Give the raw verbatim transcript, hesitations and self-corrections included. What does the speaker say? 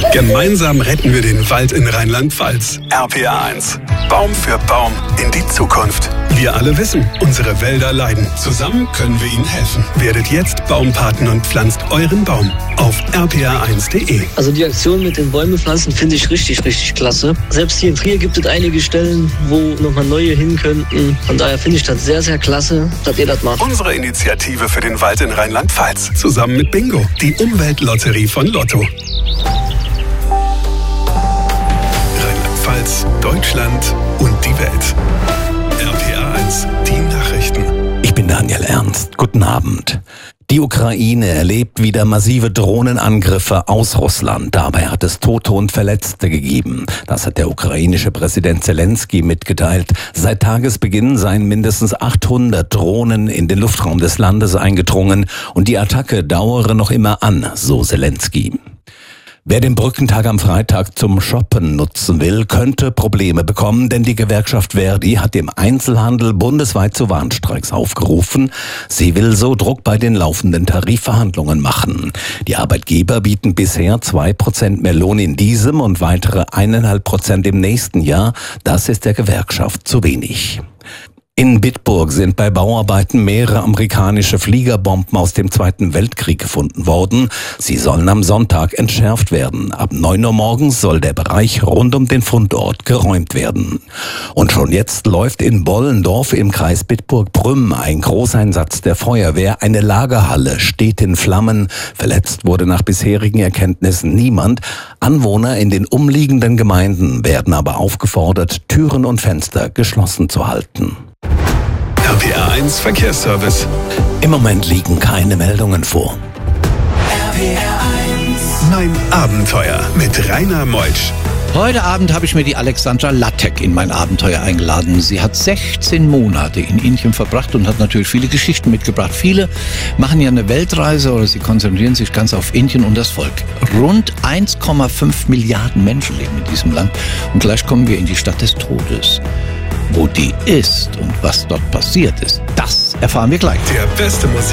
Gemeinsam retten wir den Wald in Rheinland-Pfalz. R P R eins. Baum für Baum in die Zukunft. Wir alle wissen, unsere Wälder leiden. Zusammen können wir ihnen helfen. Werdet jetzt Baumpaten und pflanzt euren Baum auf r p r eins punkt de. Also die Aktion mit den Bäume pflanzen finde ich richtig, richtig klasse. Selbst hier in Trier gibt es einige Stellen, wo nochmal neue hin könnten. Von daher finde ich das sehr, sehr klasse, dass ihr das macht. Unsere Initiative für den Wald in Rheinland-Pfalz. Zusammen mit Bingo, die Umweltlotterie von Lotto. Rheinland-Pfalz, Deutschland und die Welt. R P R eins, die Nachrichten. Ich bin Daniel Ernst. Guten Abend. Die Ukraine erlebt wieder massive Drohnenangriffe aus Russland. Dabei hat es Tote und Verletzte gegeben. Das hat der ukrainische Präsident Zelensky mitgeteilt. Seit Tagesbeginn seien mindestens achthundert Drohnen in den Luftraum des Landes eingedrungen und die Attacke dauere noch immer an, so Zelensky. Wer den Brückentag am Freitag zum Shoppen nutzen will, könnte Probleme bekommen, denn die Gewerkschaft Verdi hat im Einzelhandel bundesweit zu Warnstreiks aufgerufen. Sie will so Druck bei den laufenden Tarifverhandlungen machen. Die Arbeitgeber bieten bisher zwei Prozent mehr Lohn in diesem und weitere eineinhalb Prozent im nächsten Jahr. Das ist der Gewerkschaft zu wenig. In Bitburg sind bei Bauarbeiten mehrere amerikanische Fliegerbomben aus dem Zweiten Weltkrieg gefunden worden. Sie sollen am Sonntag entschärft werden. Ab neun Uhr morgens soll der Bereich rund um den Fundort geräumt werden. Und schon jetzt läuft in Bollendorf im Kreis Bitburg-Prüm ein Großeinsatz der Feuerwehr. Eine Lagerhalle steht in Flammen. Verletzt wurde nach bisherigen Erkenntnissen niemand. Anwohner in den umliegenden Gemeinden werden aber aufgefordert, Türen und Fenster geschlossen zu halten. R P R eins Verkehrsservice. Im Moment liegen keine Meldungen vor. R P R eins. Mein Abenteuer mit Rainer Meutsch. Heute Abend habe ich mir die Alexandra Lattek in mein Abenteuer eingeladen. Sie hat sechzehn Monate in Indien verbracht und hat natürlich viele Geschichten mitgebracht. Viele machen ja eine Weltreise oder sie konzentrieren sich ganz auf Indien und das Volk. Rund eins Komma fünf Milliarden Menschen leben in diesem Land. Und gleich kommen wir in die Stadt des Todes. Wo die ist und was dort passiert ist, das erfahren wir gleich. Der beste Musik.